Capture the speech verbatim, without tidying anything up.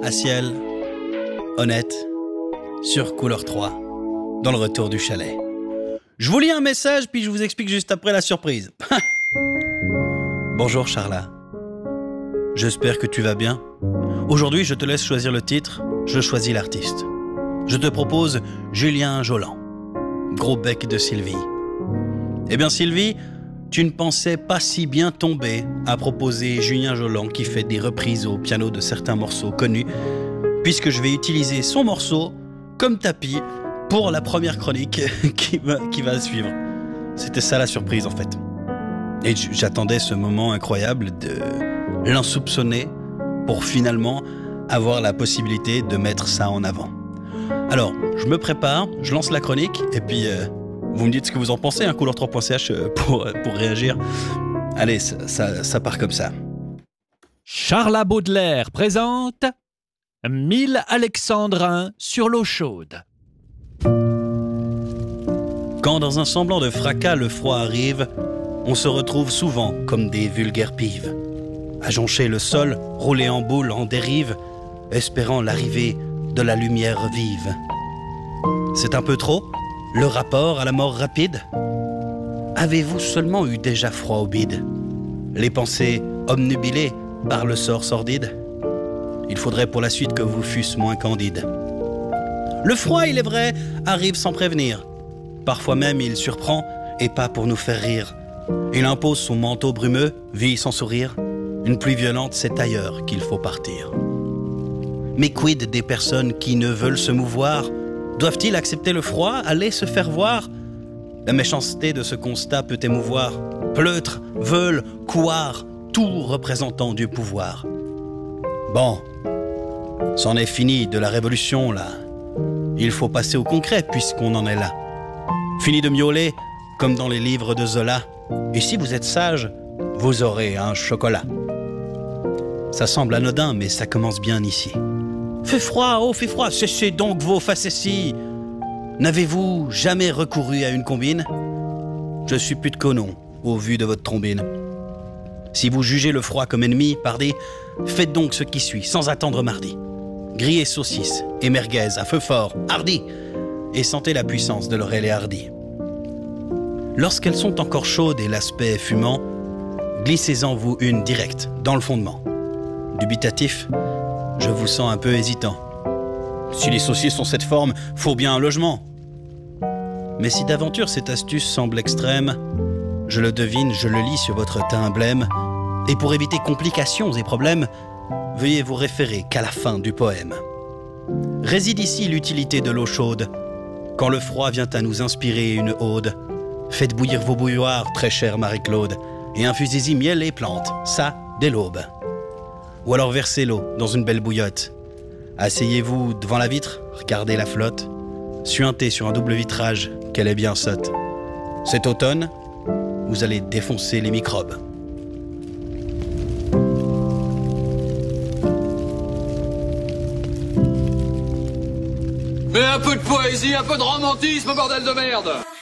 à ciel, honnête, sur couleur trois, dans le retour du chalet. Je vous lis un message, puis je vous explique juste après la surprise. Bonjour Charla. J'espère que tu vas bien. Aujourd'hui, je te laisse choisir le titre, je choisis l'artiste. Je te propose Julien Jolant. Gros bec de Sylvie. Eh bien Sylvie, tu ne pensais pas si bien tomber à proposer Julien Jolant qui fait des reprises au piano de certains morceaux connus, puisque je vais utiliser son morceau comme tapis pour la première chronique qui va, qui va suivre. C'était ça la surprise en fait. Et j'attendais ce moment incroyable de l'insoupçonné pour finalement avoir la possibilité de mettre ça en avant. Alors, je me prépare, je lance la chronique et puis euh, vous me dites ce que vous en pensez, hein, couleur trois point c h pour, pour réagir. Allez, ça, ça, ça part comme ça. Charla Baudelaire présente Mille Alexandrins sur l'eau chaude. Quand dans un semblant de fracas le froid arrive, on se retrouve souvent comme des vulgaires pives, à joncher le sol, rouler en boule en dérive, espérant l'arrivée de la lumière vive. C'est un peu trop, le rapport à la mort rapide? Avez-vous seulement eu déjà froid au bide? Les pensées obnubilées par le sort sordide? Il faudrait pour la suite que vous fussiez moins candide. Le froid, il est vrai, arrive sans prévenir. Parfois même il surprend, et pas pour nous faire rire. Il impose son manteau brumeux, vit sans sourire. Une pluie violente, c'est ailleurs qu'il faut partir. Mais quid des personnes qui ne veulent se mouvoir? Doivent-ils accepter le froid, aller se faire voir? La méchanceté de ce constat peut émouvoir. Pleutre, veule, couard, tout représentant du pouvoir. Bon, c'en est fini de la révolution, là. Il faut passer au concret, puisqu'on en est là. Fini de miauler, comme dans les livres de Zola. Et si vous êtes sage, vous aurez un chocolat. Ça semble anodin, mais ça commence bien ici. Fait froid, oh, fait froid, cessez donc vos facéties. N'avez-vous jamais recouru à une combine? Je suis plus de conon, au vu de votre trombine. Si vous jugez le froid comme ennemi, pardi, faites donc ce qui suit, sans attendre mardi. Grillez saucisses et merguez à feu fort, hardi, et sentez la puissance de Laurel et Hardy. Lorsqu'elles sont encore chaudes et l'aspect fumant, glissez-en vous une directe, dans le fondement. Dubitatif, je vous sens un peu hésitant. Si les saucisses ont cette forme, faut bien un logement. Mais si d'aventure cette astuce semble extrême, je le devine, je le lis sur votre teint blême, et pour éviter complications et problèmes, veuillez vous référer qu'à la fin du poème. Réside ici l'utilité de l'eau chaude. Quand le froid vient à nous inspirer une ode, faites bouillir vos bouilloires, très chère Marie-Claude, et infusez-y miel et plantes, ça, dès l'aube. Ou alors versez l'eau dans une belle bouillotte. Asseyez-vous devant la vitre, regardez la flotte, suintez sur un double vitrage, qu'elle est bien sotte. Cet automne, vous allez défoncer les microbes. Mais un peu de poésie, un peu de romantisme, bordel de merde!